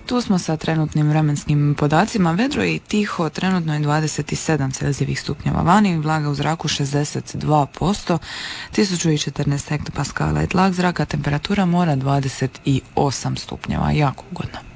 Tu smo sa trenutnim vremenskim podacima. Vedro i tiho, trenutno je 27 Celzijevih stupnjeva vani, vlaga u zraku 62%, 1014 hektopaskala je tlak zraka, temperatura mora 28 stupnjeva, jako ugodno.